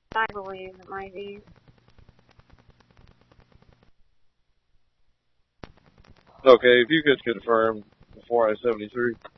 I believe it might be. Okay, if you could confirm before I-73.